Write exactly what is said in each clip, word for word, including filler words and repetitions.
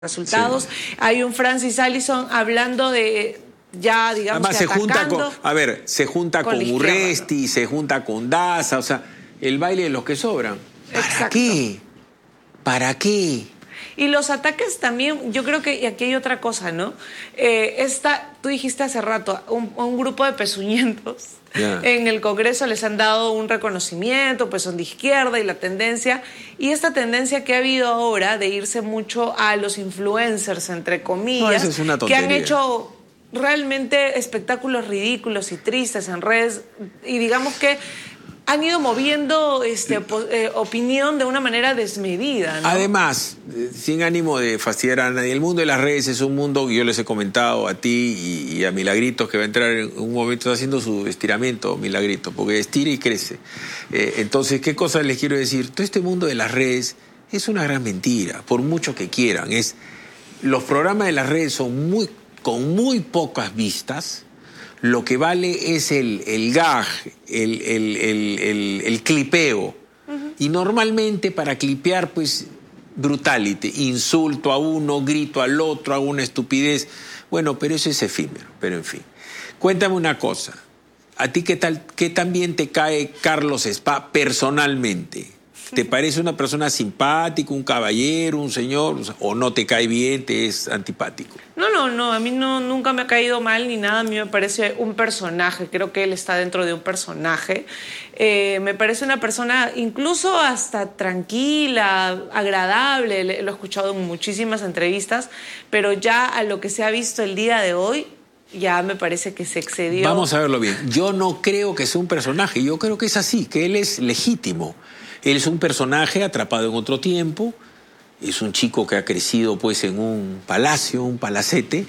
resultados. Sí. Hay un Francis Allison hablando de ya, digamos, además que se junta con, a ver, se junta con, con Urresti, ¿no? Se junta con Daza, o sea, el baile de los que sobran. ¿Para Exacto. qué? ¿Para qué? Y los ataques también, yo creo que y aquí hay otra cosa, ¿no? Eh, esta, tú dijiste hace rato, un, un grupo de pezuñentos yeah. en el Congreso les han dado un reconocimiento, pues son de izquierda y la tendencia, y esta tendencia que ha habido ahora de irse mucho a los influencers, entre comillas, no, es una que han hecho realmente espectáculos ridículos y tristes en redes, y digamos que han ido moviendo este, eh, opinión de una manera desmedida, ¿no? Además, sin ánimo de fastidiar a nadie, el mundo de las redes es un mundo que yo les he comentado a ti y, y a Milagritos, que va a entrar en un momento, está haciendo su estiramiento, Milagritos, porque estira y crece. Eh, entonces, ¿qué cosas les quiero decir? Todo este mundo de las redes es una gran mentira, por mucho que quieran. Es, los programas de las redes son muy, con muy pocas vistas. Lo que vale es el, el gag, el, el, el, el, el clipeo. Uh-huh. Y normalmente para clipear, pues, brutality, insulto a uno, grito al otro, hago una estupidez. Bueno, pero eso es efímero, pero en fin. Cuéntame una cosa. ¿A ti qué tal, qué tan bien te cae Carlos Spa personalmente? ¿Te parece una persona simpática, un caballero, un señor? ¿O no te cae bien, te es antipático? No, no, no. A mí no, nunca me ha caído mal ni nada. A mí me parece un personaje. Creo que él está dentro de un personaje. Eh, me parece una persona incluso hasta tranquila, agradable. Lo he escuchado en muchísimas entrevistas. Pero ya a lo que se ha visto el día de hoy, ya me parece que se excedió. Vamos a verlo bien. Yo no creo que sea un personaje. Yo creo que es así, que él es legítimo. Él es un personaje atrapado en otro tiempo, es un chico que ha crecido pues en un palacio, un palacete,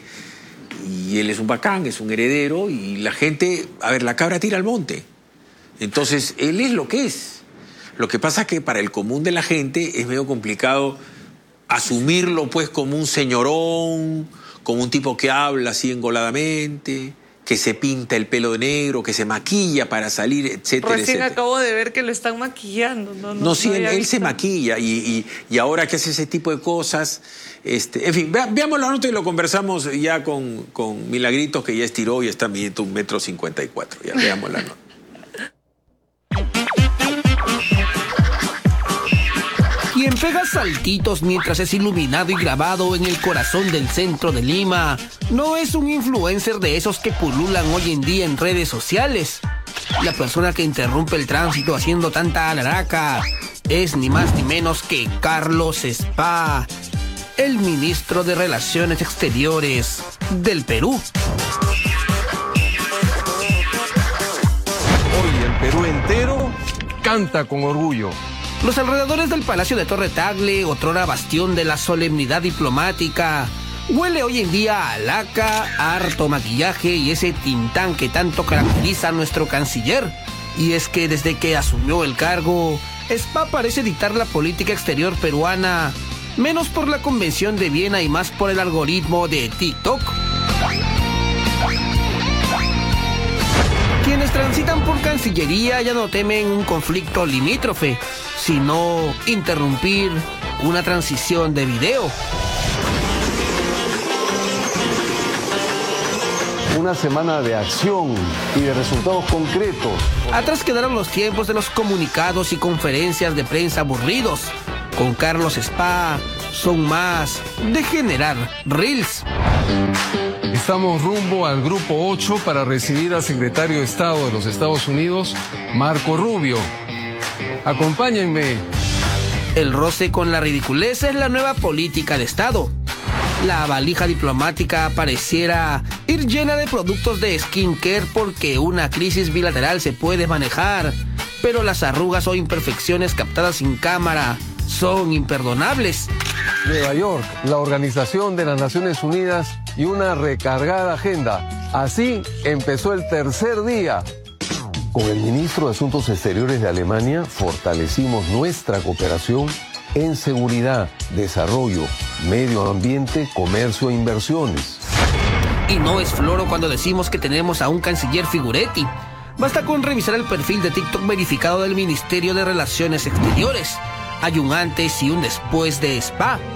y él es un bacán, es un heredero, y la gente, a ver, la cabra tira al monte. Entonces, él es lo que es. Lo que pasa es que para el común de la gente es medio complicado asumirlo pues como un señorón, como un tipo que habla así engoladamente, que se pinta el pelo de negro, que se maquilla para salir, etcétera, Recién etcétera. acabo de ver que lo están maquillando. No, no, no sí, no él, él se maquilla y, y, y ahora que hace ese tipo de cosas, este, en fin, ve, veamos la nota y lo conversamos ya con, con Milagritos, que ya estiró y está midiendo un metro cincuenta y cuatro. Ya veamos la nota. Quien pega saltitos mientras es iluminado y grabado en el corazón del centro de Lima no es un influencer de esos que pululan hoy en día en redes sociales. La persona que interrumpe el tránsito haciendo tanta alaraca es ni más ni menos que Carlos Spa, el ministro de Relaciones Exteriores del Perú. Hoy el Perú entero canta con orgullo. Los alrededores del Palacio de Torre Tagle, otrora bastión de la solemnidad diplomática, huele hoy en día a laca, harto maquillaje y ese tintán que tanto caracteriza a nuestro canciller. Y es que desde que asumió el cargo, Spa parece dictar la política exterior peruana, menos por la Convención de Viena y más por el algoritmo de TikTok. Quienes transitan por Cancillería ya no temen un conflicto limítrofe, sino interrumpir una transición de video. Una semana de acción y de resultados concretos. Atrás quedaron los tiempos de los comunicados y conferencias de prensa aburridos. Con Carlos Spa son más de generar reels. Estamos rumbo al Grupo ocho para recibir al secretario de Estado de los Estados Unidos, Marco Rubio. Acompáñenme. El roce con la ridiculez es la nueva política de Estado. La valija diplomática pareciera ir llena de productos de skincare porque una crisis bilateral se puede manejar, pero las arrugas o imperfecciones captadas sin cámara son imperdonables. Nueva York, la Organización de las Naciones Unidas y una recargada agenda. Así empezó el tercer día. Con el ministro de Asuntos Exteriores de Alemania fortalecimos nuestra cooperación en seguridad, desarrollo, medio ambiente, comercio e inversiones. Y no es floro cuando decimos que tenemos a un canciller figuretti. Basta con revisar el perfil de TikTok verificado del Ministerio de Relaciones Exteriores. Hay un antes y un después de Spa.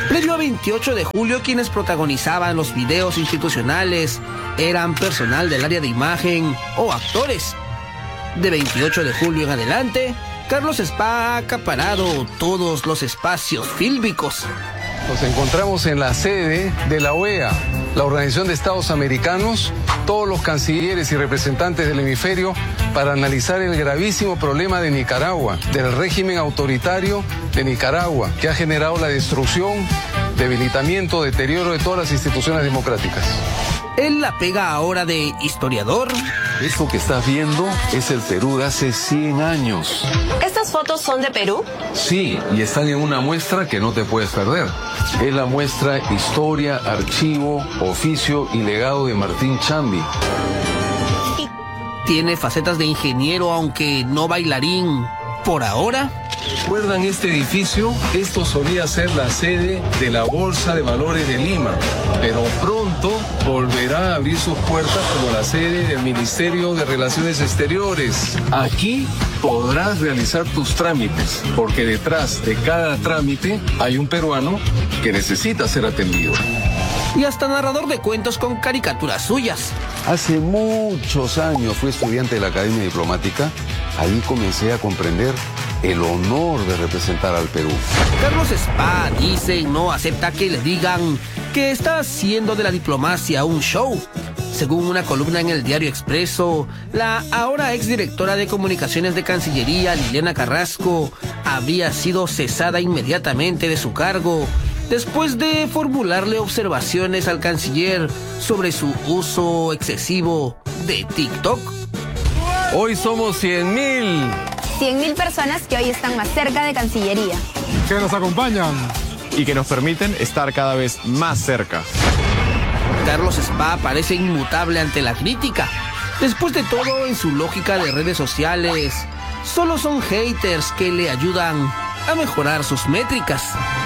Previo a veintiocho de julio, quienes protagonizaban los videos institucionales eran personal del área de imagen o actores. De veintiocho de julio en adelante, Carlos Spa ha acaparado todos los espacios fílmicos. Nos encontramos en la sede de la O E A, la Organización de Estados Americanos, todos los cancilleres y representantes del hemisferio, para analizar el gravísimo problema de Nicaragua, del régimen autoritario de Nicaragua, que ha generado la destrucción, debilitamiento, deterioro de todas las instituciones democráticas. Él la pega ahora de historiador. Esto que estás viendo es el Perú de hace cien años. ¿Estas fotos son de Perú? Sí, y están en una muestra que no te puedes perder. Es la muestra Historia, Archivo, Oficio y Legado de Martín Chambi. Tiene facetas de ingeniero, aunque no bailarín. Por ahora. ¿Recuerdan este edificio? Esto solía ser la sede de la Bolsa de Valores de Lima, pero pronto volverá a abrir sus puertas como la sede del Ministerio de Relaciones Exteriores. Aquí podrás realizar tus trámites, porque detrás de cada trámite hay un peruano que necesita ser atendido. Y hasta narrador de cuentos con caricaturas suyas. Hace muchos años fui estudiante de la Academia Diplomática. Ahí comencé a comprender el honor de representar al Perú. Carlos Spa dice y no acepta que le digan que está haciendo de la diplomacia un show. Según una columna en el diario Expreso, la ahora exdirectora de comunicaciones de Cancillería, Liliana Carrasco, habría sido cesada inmediatamente de su cargo después de formularle observaciones al canciller sobre su uso excesivo de TikTok. Hoy somos cien mil. cien mil personas que hoy están más cerca de Cancillería. Que nos acompañan y que nos permiten estar cada vez más cerca. Carlos Spa parece inmutable ante la crítica. Después de todo, en su lógica de redes sociales, solo son haters que le ayudan a mejorar sus métricas.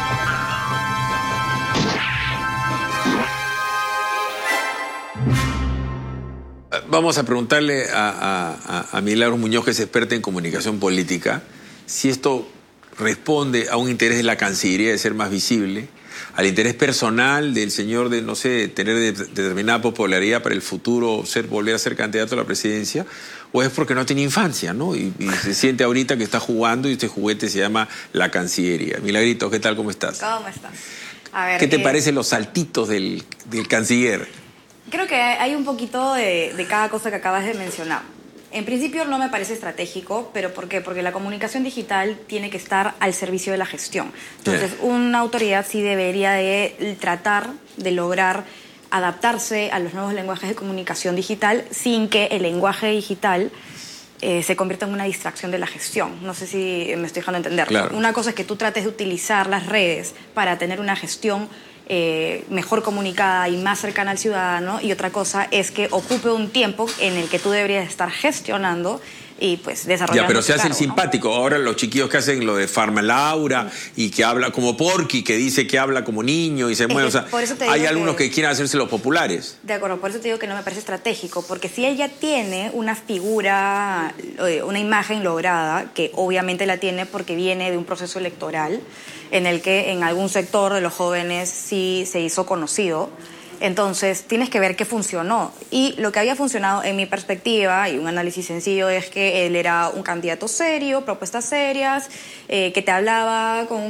Vamos a preguntarle a, a, a Milagros Muñoz, que es experta en comunicación política, si esto responde a un interés de la Cancillería de ser más visible, al interés personal del señor de, no sé, tener de, de determinada popularidad para el futuro, ser, volver a ser candidato a la presidencia, o es porque no tiene infancia, ¿no? Y, y se siente ahorita que está jugando y este juguete se llama la Cancillería. Milagrito, ¿qué tal? ¿Cómo estás? ¿Cómo estás? A ver, ¿Qué te eh... parecen los saltitos del, del canciller? Creo que hay un poquito de, de cada cosa que acabas de mencionar. En principio no me parece estratégico, pero ¿por qué? Porque la comunicación digital tiene que estar al servicio de la gestión. Entonces, yeah. una autoridad sí debería de tratar de lograr adaptarse a los nuevos lenguajes de comunicación digital sin que el lenguaje digital eh, se convierta en una distracción de la gestión. No sé si me estoy dejando entender. Claro. Una cosa es que tú trates de utilizar las redes para tener una gestión Eh, mejor comunicada y más cercana al ciudadano, y otra cosa es que ocupe un tiempo en el que tú deberías estar gestionando y pues desarrollando. Ya, pero se hace el cargo, simpático. ¿no? Ahora los chiquillos que hacen lo de Farma Laura y que habla como Porky, que dice que habla como niño y se mueve. O sea, por eso te hay digo algunos que... que quieren hacerse los populares. De acuerdo, por eso te digo que no me parece estratégico, porque si ella tiene una figura, una imagen lograda, que obviamente la tiene porque viene de un proceso electoral en el que en algún sector de los jóvenes sí se hizo conocido, entonces tienes que ver qué funcionó. Y lo que había funcionado en mi perspectiva, y un análisis sencillo, es que él era un candidato serio, propuestas serias, eh, que te hablaba con un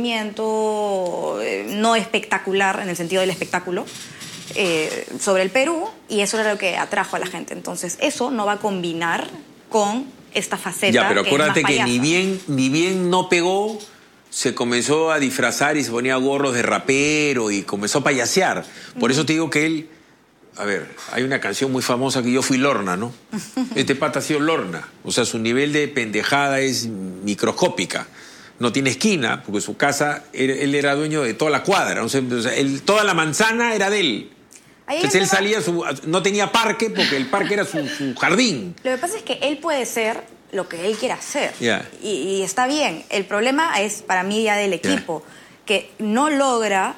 conocimiento eh, no espectacular en el sentido del espectáculo, eh, sobre el Perú, y eso era lo que atrajo a la gente. Entonces eso no va a combinar con esta faceta. Ya, pero que acuérdate es más que payasa. ni bien, ni bien no pegó, se comenzó a disfrazar y se ponía gorros de rapero y comenzó a payasear. Por uh-huh. eso te digo que él... A ver, hay una canción muy famosa que yo fui Lorna, ¿no? Este pata ha sido Lorna. O sea, su nivel de pendejada es microscópica. No tiene esquina, porque su casa, él, él era dueño de toda la cuadra. O sea, él, toda la manzana era de él. Entonces él salía, su, no tenía parque porque el parque era su, su jardín. Lo que pasa es que él puede ser lo que él quiera hacer. Yeah. Y, y está bien. El problema es, para mí, ya del equipo, yeah. que no logra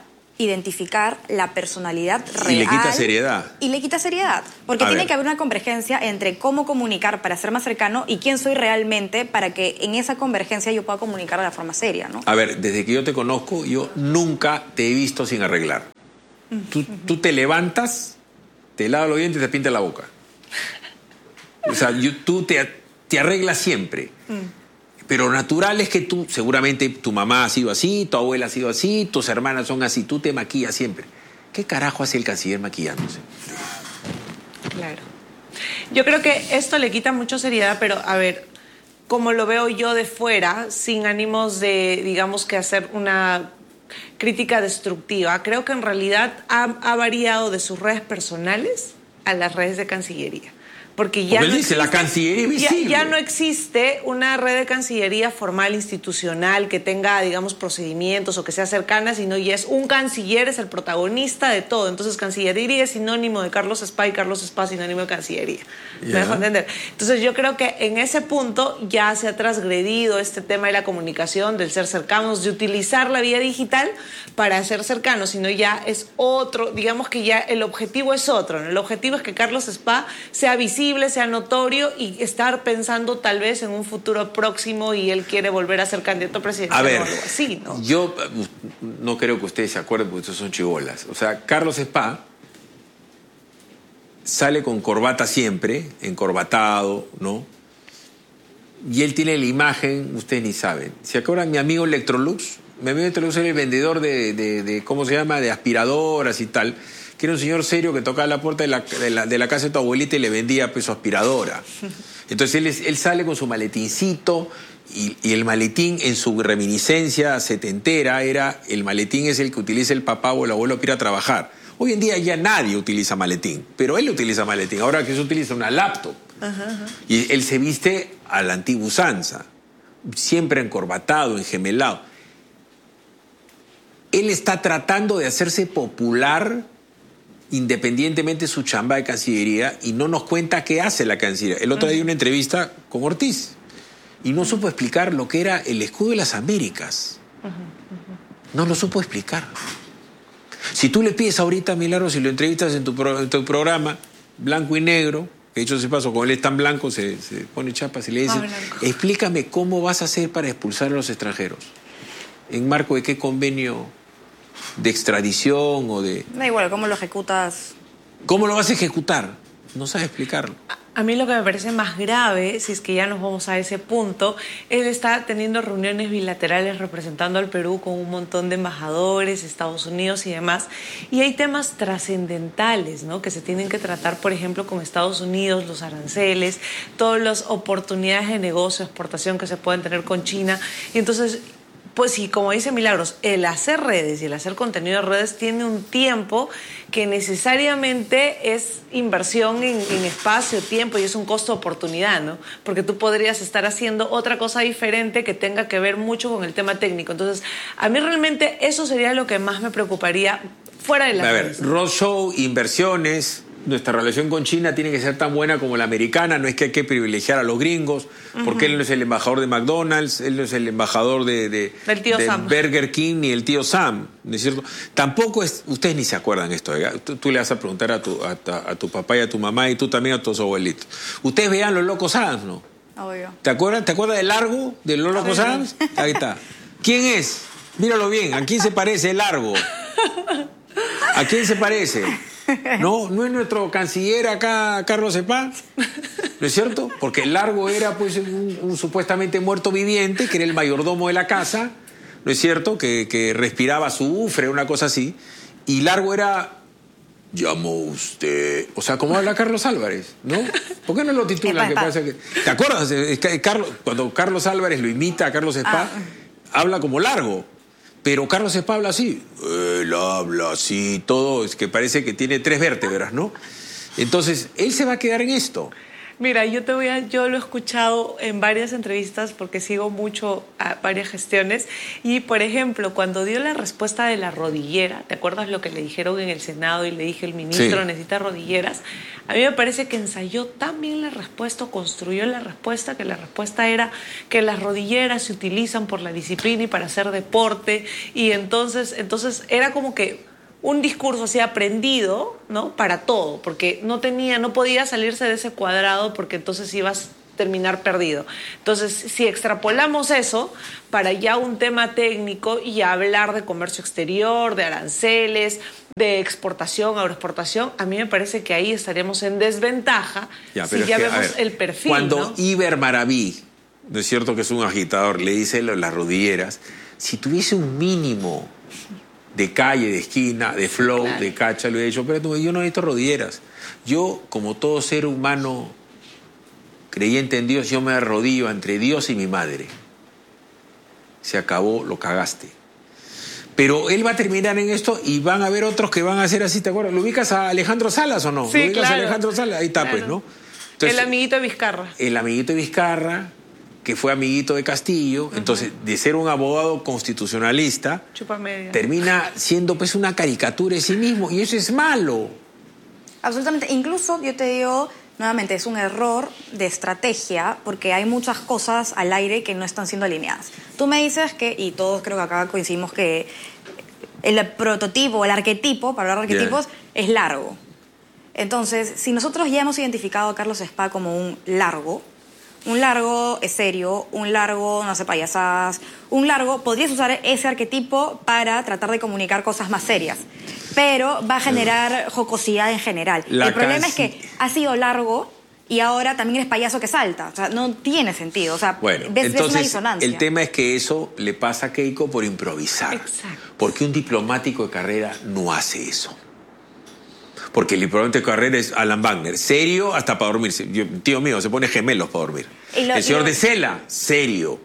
identificar la personalidad real. Y le quita seriedad. Y le quita seriedad. Porque A tiene ver. que haber una convergencia entre cómo comunicar para ser más cercano y quién soy realmente para que en esa convergencia yo pueda comunicar de la forma seria, ¿no? A ver, desde que yo te conozco, yo nunca te he visto sin arreglar. Tú, tú te levantas, te lavas los dientes y te pintas la boca. O sea, yo, tú te, te arreglas siempre. Pero natural es que tú, seguramente tu mamá ha sido así, tu abuela ha sido así, tus hermanas son así, tú te maquillas siempre. ¿Qué carajo hace el canciller maquillándose? Claro. Yo creo que esto le quita mucha seriedad, pero a ver, como lo veo yo de fuera, sin ánimos de, digamos, que hacer una crítica destructiva, creo que en realidad ha, ha variado de sus redes personales a las redes de Cancillería. Porque ya Porque él no dice, la Cancillería invisible. Ya, ya no existe una red de Cancillería formal, institucional, que tenga, digamos, procedimientos o que sea cercana, sino ya es un canciller, es el protagonista de todo. Entonces, Cancillería es sinónimo de Carlos Spa y Carlos Spa sinónimo de Cancillería. ¿Me Ya. dejo entender? Entonces, yo creo que en ese punto ya se ha transgredido este tema de la comunicación, del ser cercanos, de utilizar la vía digital para ser cercanos, sino ya es otro, digamos que ya el objetivo es otro, ¿no? El objetivo es que Carlos Spa sea visible, sea notorio y estar pensando tal vez en un futuro próximo y él quiere volver a ser candidato presidencial A ver, o algo así, ¿no? yo no creo que ustedes se acuerden porque estos son chibolas. O sea, Carlos Spa sale con corbata siempre, encorbatado, ¿no? Y él tiene la imagen, ustedes ni saben. ¿Se acuerdan mi amigo Electrolux? Mi amigo Electrolux era el vendedor de, de, de, ¿cómo se llama?, de aspiradoras y tal. Que era un señor serio que tocaba la puerta de la, de la, de la casa de tu abuelita y le vendía pues su aspiradora. Entonces él, es- él sale con su maletincito y, y el maletín en su reminiscencia setentera era, el maletín es el que utiliza el papá o el abuelo para ir a trabajar. Hoy en día ya nadie utiliza maletín, pero él utiliza maletín. Ahora que se utiliza una laptop. Ajá, ajá. Y él se viste a la antigua usanza, siempre encorbatado, engemelado. Él está tratando de hacerse popular independientemente de su chamba de Cancillería y no nos cuenta qué hace la Cancillería. El otro día dio una entrevista con Ortiz y no supo explicar lo que era el escudo de las Américas. No lo supo explicar. Si tú le pides ahorita a Milagros y lo entrevistas en tu, pro- en tu programa, blanco y negro, que dicho se pasó, con él es tan blanco, se, se pone chapas y le dice, Ah, blanco. explícame cómo vas a hacer para expulsar a los extranjeros. ¿En marco de qué convenio de extradición o de...? Da igual, ¿cómo lo ejecutas? ¿Cómo lo vas a ejecutar? No sabe explicarlo. A mí lo que me parece más grave, si es que ya nos vamos a ese punto, él está teniendo reuniones bilaterales representando al Perú con un montón de embajadores, Estados Unidos y demás, y hay temas trascendentales, ¿no?, que se tienen que tratar, por ejemplo, con Estados Unidos, los aranceles, todas las oportunidades de negocio, exportación que se pueden tener con China, y entonces... Pues sí, como dice Milagros, el hacer redes y el hacer contenido de redes tiene un tiempo que necesariamente es inversión en, en espacio, tiempo y es un costo-oportunidad, ¿no? Porque tú podrías estar haciendo otra cosa diferente que tenga que ver mucho con el tema técnico. Entonces, a mí realmente eso sería lo que más me preocuparía fuera de las A ver, redes. roadshow, inversiones, nuestra relación con China tiene que ser tan buena como la americana, no es que hay que privilegiar a los gringos, porque él no es el embajador de McDonald's, él no es el embajador de, de, Del tío de Sam. Burger King ni el tío Sam, ¿no es cierto? Tampoco es, ustedes ni se acuerdan esto, ¿eh? tú, tú le vas a preguntar a tu, a, ta- a tu papá y a tu mamá y tú también a tus abuelitos. Ustedes vean Los Locos Adams, ¿no? Obvio. ¿Te acuerdas? ¿Te acuerdas del Largo de Los Locos Adams? Ahí está. ¿Quién es? Míralo bien, ¿a quién se parece el Largo? ¿A quién se parece? No, no es nuestro canciller acá, Carlos Spa, ¿no es cierto? Porque el Largo era pues un, un supuestamente muerto viviente, que era el mayordomo de la casa, ¿no es cierto? Que, que respiraba azufre, una cosa así. Y Largo era, llamó usted, o sea, como habla Carlos Álvarez, ¿no? ¿Por qué no lo titulan? Epa, Que epa. pasa que- ¿Te acuerdas? Es que Carlos, cuando Carlos Álvarez lo imita a Carlos Spa, Ah. habla como Largo. Pero Carlos Spa habla así. Él habla así, todo, es que parece que tiene tres vértebras, ¿no? Entonces, él se va a quedar en esto. Mira, yo te voy a, yo lo he escuchado en varias entrevistas porque sigo mucho a varias gestiones y, por ejemplo, cuando dio la respuesta de la rodillera, ¿te acuerdas lo que le dijeron en el Senado y le dije el ministro Sí. necesita rodilleras? A mí me parece que ensayó tan bien la respuesta, construyó la respuesta, que la respuesta era que las rodilleras se utilizan por la disciplina y para hacer deporte y entonces, entonces era como que un discurso así aprendido, ¿no? Para todo, porque no tenía, no podía salirse de ese cuadrado porque entonces ibas a terminar perdido. Entonces, si extrapolamos eso para ya un tema técnico y hablar de comercio exterior, de aranceles, de exportación, agroexportación, a mí me parece que ahí estaríamos en desventaja ya, si ya que, vemos ver, el perfil. Cuando ¿no? Iber Maraví, ¿no es cierto que es un agitador? Le dice las rodilleras, si tuviese un mínimo de calle, de esquina, de flow, claro. de cacha, le he dicho, pero yo no necesito rodilleras. Yo, como todo ser humano creyente en Dios, yo me arrodillo entre Dios y mi madre. Se acabó, lo cagaste. Pero él va a terminar en esto y van a haber otros que van a hacer así, ¿te acuerdas? ¿Lo ubicas a Alejandro Salas o no? Sí, ¿Lo ubicas claro. a Alejandro Salas? Ahí está, claro. pues, ¿no? Entonces, el amiguito de Vizcarra. El amiguito de Vizcarra, que fue amiguito de Castillo, uh-huh. entonces de ser un abogado constitucionalista, termina siendo pues una caricatura de sí mismo y eso es malo. Absolutamente, incluso yo te digo, nuevamente es un error de estrategia porque hay muchas cosas al aire que no están siendo alineadas. Tú me dices que, y todos creo que acá coincidimos que el prototipo, el arquetipo, para hablar de arquetipos, yeah. es largo. Entonces, si nosotros ya hemos identificado a Carlos Spa como un largo, un largo es serio, un largo no hace payasadas, un largo, podrías usar ese arquetipo para tratar de comunicar cosas más serias, pero va a generar jocosidad en general. La El problema es que ha sido largo y ahora también eres payaso que salta, o sea, no tiene sentido, o sea, bueno, ves, entonces, ves una disonancia. El tema es que eso le pasa a Keiko por improvisar, Exacto. porque un diplomático de carrera no hace eso. Porque el diplomático de carrera es Alan Wagner, serio hasta para dormirse. Yo, tío mío, se pone gemelos para dormir. Lo, el señor lo... de Cela, serio.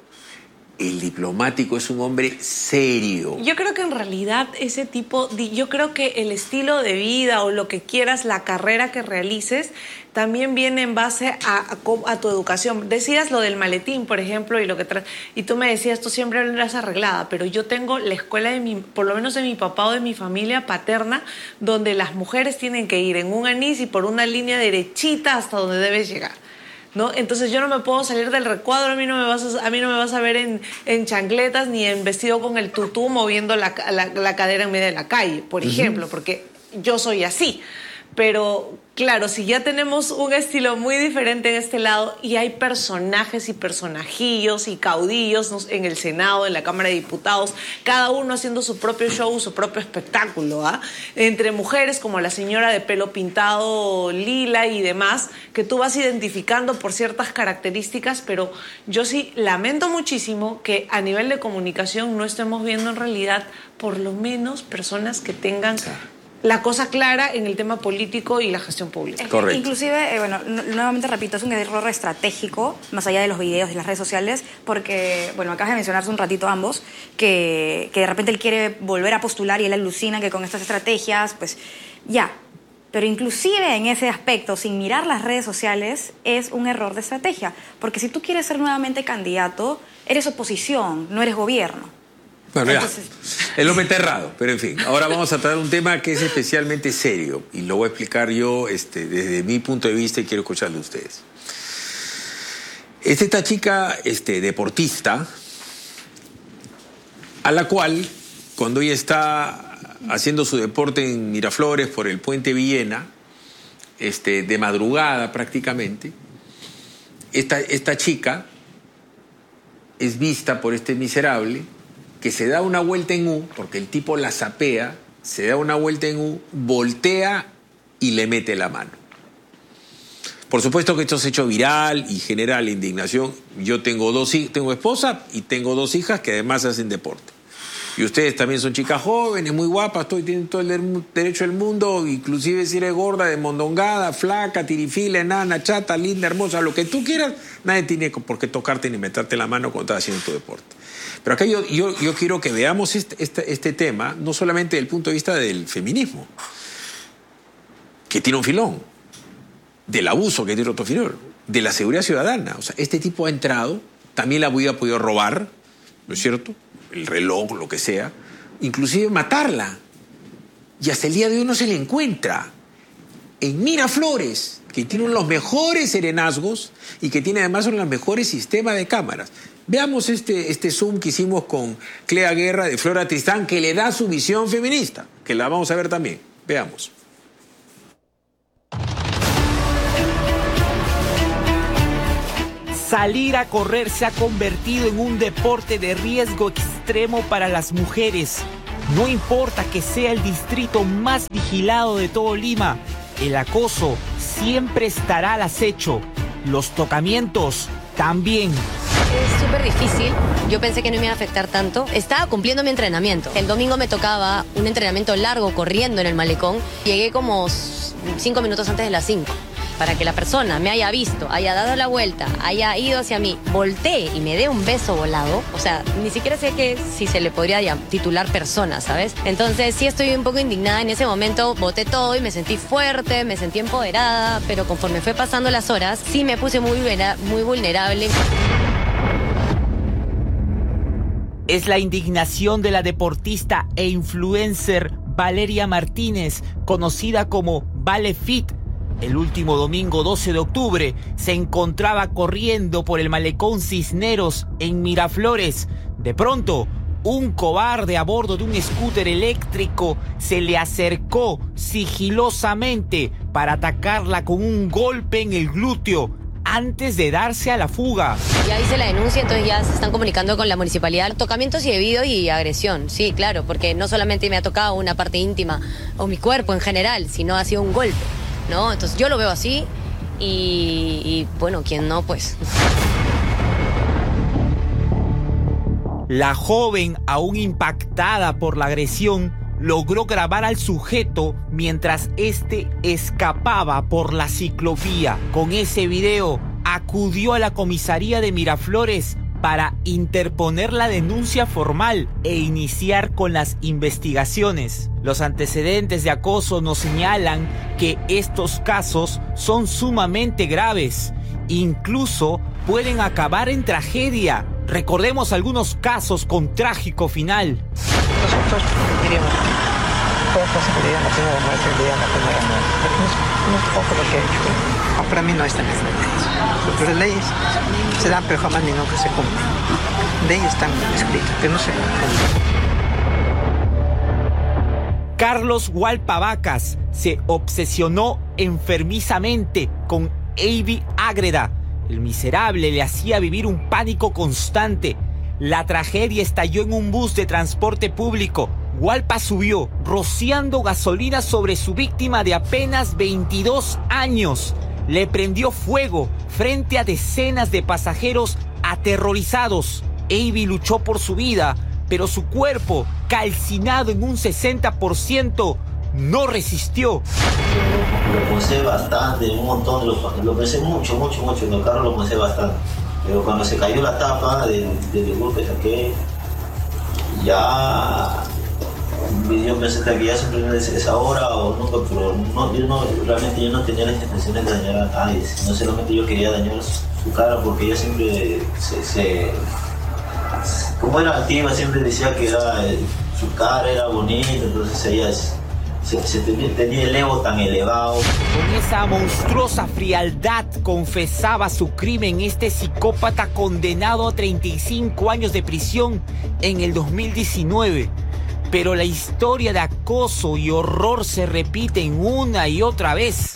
El diplomático es un hombre serio. Yo creo que en realidad ese tipo, yo creo que el estilo de vida o lo que quieras, la carrera que realices, también viene en base a, a, a tu educación. Decías lo del maletín, por ejemplo, y lo que tra... y tú me decías, tú siempre eras arreglada, pero yo tengo la escuela de mi, por lo menos de mi papá o de mi familia paterna, donde las mujeres tienen que ir en un anís y por una línea derechita hasta donde debes llegar, ¿no? Entonces yo no me puedo salir del recuadro, a mí no me vas a, a, mí no me vas a ver en, en chancletas ni en vestido con el tutú moviendo la, la, la cadera en medio de la calle, por uh-huh. ejemplo, porque yo soy así. Pero claro, si ya tenemos un estilo muy diferente en este lado y hay personajes y personajillos y caudillos en el Senado, en la Cámara de Diputados, cada uno haciendo su propio show, su propio espectáculo, ¿ah? Entre mujeres como la señora de pelo pintado lila y demás, que tú vas identificando por ciertas características, pero yo sí lamento muchísimo que a nivel de comunicación no estemos viendo en realidad por lo menos personas que tengan la cosa clara en el tema político y la gestión pública. Correcto. Inclusive, eh, bueno, nuevamente repito, es un error estratégico, más allá de los videos y las redes sociales, porque, bueno, acabas de mencionarse un ratito ambos, que, que de repente él quiere volver a postular y él alucina que con estas estrategias, pues, ya. Pero inclusive en ese aspecto, sin mirar las redes sociales, es un error de estrategia. Porque si tú quieres ser nuevamente candidato, eres oposición, no eres gobierno. Bueno, Entonces... ya, el hombre está errado, pero en fin, ahora vamos a tratar un tema que es especialmente serio y lo voy a explicar yo este, desde mi punto de vista y quiero escucharlo de ustedes. Es esta chica este, deportista a la cual, cuando ella está haciendo su deporte en Miraflores por el Puente Villena, este, de madrugada prácticamente, esta, esta chica es vista por este miserable que se da una vuelta en U, porque el tipo la sapea, se da una vuelta en U, voltea y le mete la mano. Por supuesto que esto se ha hecho viral y genera la indignación. Yo tengo dos tengo esposa y tengo dos hijas que además hacen deporte. Y ustedes también son chicas jóvenes, muy guapas, todo, tienen todo el derecho del mundo, inclusive si eres gorda, desmondongada, flaca, tirifila, enana, chata, linda, hermosa, lo que tú quieras, nadie tiene por qué tocarte ni meterte la mano cuando estás haciendo tu deporte. Pero acá yo, yo, yo quiero que veamos este, este, este tema, no solamente desde el punto de vista del feminismo, que tiene un filón, del abuso que tiene otro filón, de la seguridad ciudadana. O sea, este tipo ha entrado, también la había podido robar, ¿no es cierto?, el reloj, lo que sea, inclusive matarla. Y hasta el día de hoy no se le encuentra. En Miraflores, que tiene uno de los mejores serenazgos y que tiene además uno de los mejores sistemas de cámaras. Veamos este, este Zoom que hicimos con Clea Guerra de Flora Tristán, que le da su visión feminista, que la vamos a ver también. Veamos. Salir a correr se ha convertido en un deporte de riesgo extremo para las mujeres. No importa que sea el distrito más vigilado de todo Lima, el acoso siempre estará al acecho. Los tocamientos también. Es súper difícil. Yo pensé que no me iba a afectar tanto. Estaba cumpliendo mi entrenamiento. El domingo me tocaba un entrenamiento largo corriendo en el malecón. Llegué como cinco minutos antes de las cinco. Para que la persona me haya visto, haya dado la vuelta, haya ido hacia mí, voltee y me dé un beso volado. O sea, ni siquiera sé que si se le podría titular persona, ¿sabes? Entonces sí estoy un poco indignada. En ese momento boté todo y me sentí fuerte, me sentí empoderada, pero conforme fue pasando las horas, sí me puse muy, muy vulnerable. Es la indignación de la deportista e influencer Valeria Martínez, conocida como Vale Fit. El último domingo doce de octubre se encontraba corriendo por el malecón Cisneros en Miraflores. De pronto, un cobarde a bordo de un scooter eléctrico se le acercó sigilosamente para atacarla con un golpe en el glúteo antes de darse a la fuga. Ya hice la denuncia, entonces ya se están comunicando con la municipalidad. Tocamientos indebidos y agresión, sí, claro, porque no solamente me ha tocado una parte íntima o mi cuerpo en general, sino ha sido un golpe, ¿no? Entonces yo lo veo así y, y bueno, quien no, pues. La joven, aún impactada por la agresión, logró grabar al sujeto mientras este escapaba por la ciclovía. Con ese video, acudió a la comisaría de Miraflores para interponer la denuncia formal e iniciar con las investigaciones. Los antecedentes de acoso nos señalan que estos casos son sumamente graves. Incluso pueden acabar en tragedia. Recordemos algunos casos con trágico final. Nosotros diríamos, toda posibilidad la primera muerte, el día la primera muerte. Pero no es, no es poco lo que he hecho. No, para mí no están en las leyes. Porque las leyes se dan, pero jamás ni nunca se cumplen. Leyes están escritas, pero no se cumplen. Carlos Hualpa Vacas se obsesionó enfermizamente con Avi Ágreda. El miserable le hacía vivir un pánico constante. La tragedia estalló en un bus de transporte público. Hualpa subió, rociando gasolina sobre su víctima de apenas veintidós años. Le prendió fuego frente a decenas de pasajeros aterrorizados. Avi luchó por su vida, pero su cuerpo, calcinado en un sesenta por ciento, no resistió. Lo pensé bastante, un montón de los, lo pensé mucho, mucho, mucho, en el carro lo pensé bastante. Pero cuando se cayó la tapa del de, golpe saqué, ya yo pensé que ya siempre esa hora o nunca, pero no, yo no, realmente yo no tenía las intenciones de dañar a nadie, no solamente yo quería dañar su cara porque ella siempre se, se como era activa, siempre decía que era, su cara era bonita, entonces ella es, Se, se tenía, tenía el ego tan elevado. Con esa monstruosa frialdad confesaba su crimen este psicópata condenado a treinta y cinco años de prisión en el dos mil diecinueve. Pero la historia de acoso y horror se repiten una y otra vez.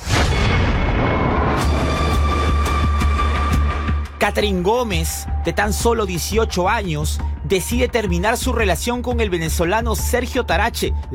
Catherine Gómez, de tan solo dieciocho años, decide terminar su relación con el venezolano Sergio Tarache.